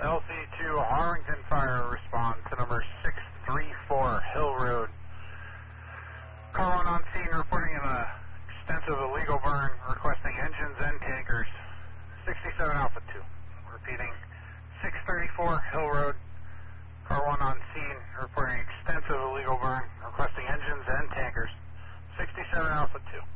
LC2 Harrington Fire, respond to number 634 Hill Road. Car 1 on scene reporting an extensive illegal burn, requesting engines and tankers. 67 Alpha 2. Repeating, 634 Hill Road. Car 1 on scene reporting extensive illegal burn, requesting engines and tankers. 67 Alpha 2.